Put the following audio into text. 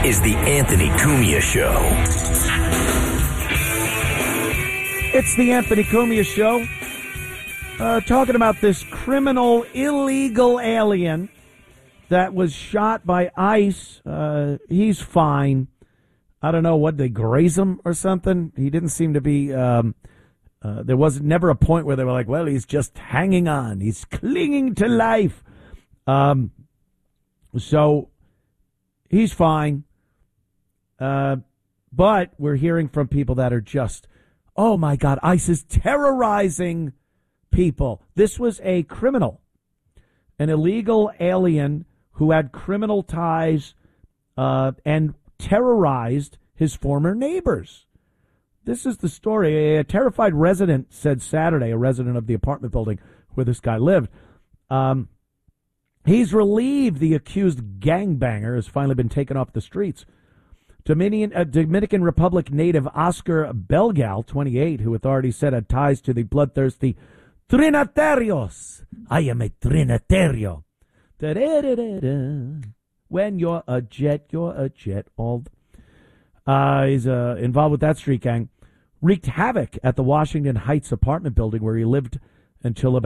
is the Anthony Cumia Show. It's the Anthony Cumia Show. Talking about this criminal, illegal alien that was shot by ICE. He's fine. I don't know, what, they graze him or something? He didn't seem to be... there was never a point where they were like, well, he's just hanging on. He's clinging to life. So he's fine. But we're hearing from people that are just, oh, my God, ICE is terrorizing people. This was a criminal, an illegal alien who had criminal ties and terrorized his former neighbors. This is the story. A terrified resident said Saturday, a resident of the apartment building where this guy lived, he's relieved the accused gangbanger has finally been taken off the streets. Dominican Republic native Oscar Belgal, 28, who authorities said had ties to the bloodthirsty Trinitarios. I am a Trinitario. When you're a jet, you're a jet. He's involved with that street gang. Wreaked havoc at the Washington Heights apartment building where he lived until about